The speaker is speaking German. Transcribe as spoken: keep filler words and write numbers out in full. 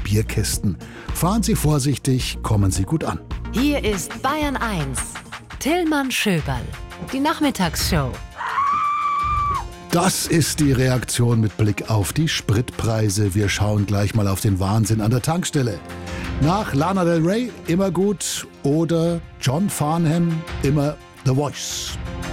Bierkästen. Fahren Sie vorsichtig, kommen Sie gut an. Hier ist Bayern eins. Tillmann Schöberl. Die Nachmittagsshow. Das ist die Reaktion mit Blick auf die Spritpreise. Wir schauen gleich mal auf den Wahnsinn an der Tankstelle. Nach Lana Del Rey immer gut oder John Farnham immer The Voice.